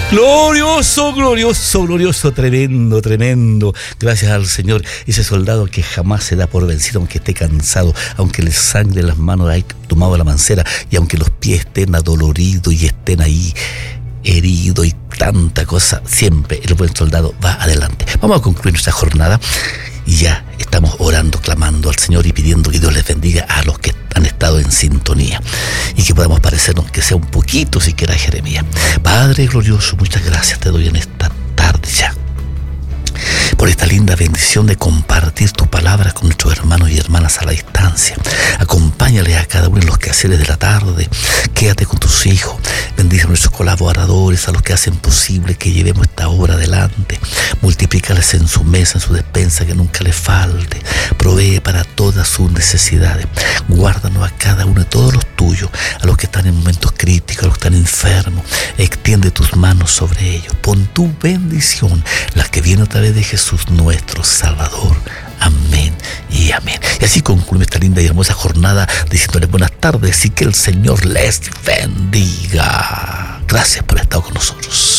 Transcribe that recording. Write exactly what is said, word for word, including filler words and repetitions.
Glorioso, glorioso, glorioso, tremendo, tremendo. Gracias al Señor, ese soldado que jamás se da por vencido, aunque esté cansado, aunque le sangre las manos haya tomado la mancera y aunque los pies estén adoloridos y estén ahí heridos y tanta cosa, siempre el buen soldado va adelante. Vamos a concluir nuestra jornada y ya estamos orando, clamando al Señor y pidiendo que Dios les bendiga a los que han estado en sintonía y que podamos parecernos que sea un poquito siquiera a Jeremías. Padre glorioso, muchas gracias te doy en esta tarde ya por esta linda bendición de compartir tu palabra con nuestros hermanos y hermanas a la distancia. Acompáñale a cada uno en los quehaceres de la tarde. Quédate con tus hijos. Bendice a nuestros colaboradores, a los que hacen posible que llevemos esta obra adelante. Multiplícales en su mesa, en su despensa, que nunca les falte. Provee para todas sus necesidades. Guárdanos a cada uno de todos los tuyos, a los que están en momentos críticos, a los que están enfermos. Extiende tus manos sobre ellos. Pon tu bendición, las que vienen a través de Jesús nuestro Salvador. Amén y amén. Y así concluye esta linda y hermosa jornada diciéndoles buenas tardes y que el Señor les bendiga. Gracias por estar con nosotros.